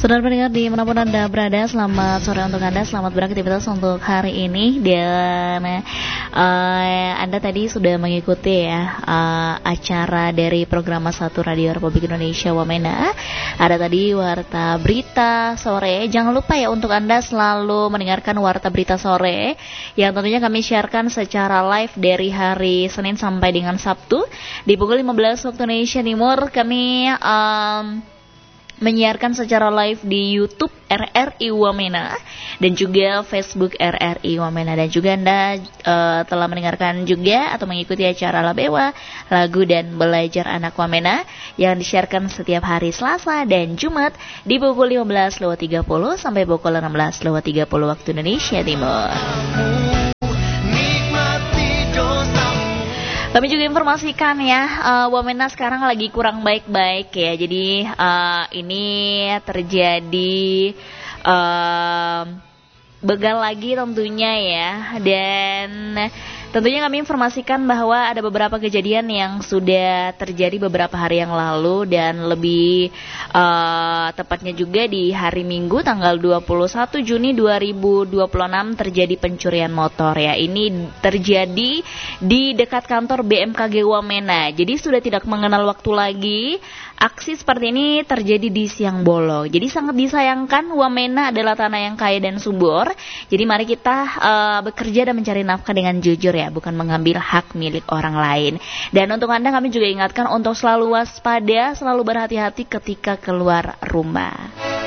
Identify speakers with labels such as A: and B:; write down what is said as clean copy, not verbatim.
A: Saudara pendengar dimanapun Anda berada, selamat sore untuk Anda, selamat beraktivitas untuk hari ini. Dan Anda tadi sudah mengikuti ya acara dari program 1 Radio Republik Indonesia Wamena. Ada tadi Warta Berita Sore. Jangan lupa ya untuk Anda selalu mendengarkan Warta Berita Sore yang tentunya kami sharekan secara live dari hari Senin sampai dengan Sabtu di pukul 15 waktu Indonesia Timur. Kami menyiarkan secara live di YouTube RRI Wamena dan juga Facebook RRI Wamena, dan juga Anda telah mendengarkan juga atau mengikuti acara Labewa, lagu dan belajar anak Wamena yang disiarkan setiap hari Selasa dan Jumat di pukul 15.30 sampai pukul 16.30 waktu Indonesia Timur. Kami juga informasikan ya, Wamena sekarang lagi kurang baik-baik ya. Jadi ini terjadi begal lagi tentunya ya. Dan tentunya kami informasikan bahwa ada beberapa kejadian yang sudah terjadi beberapa hari yang lalu, dan lebih tepatnya juga di hari Minggu tanggal 21 Juni 2026 terjadi pencurian motor ya. Ini terjadi di dekat kantor BMKG Wamena. Jadi sudah tidak mengenal waktu lagi. Aksi seperti ini terjadi di siang bolong. Jadi sangat disayangkan, Wamena adalah tanah yang kaya dan subur. Jadi mari kita bekerja dan mencari nafkah dengan jujur ya, bukan mengambil hak milik orang lain. Dan untuk Anda kami juga ingatkan untuk selalu waspada, selalu berhati-hati ketika keluar rumah.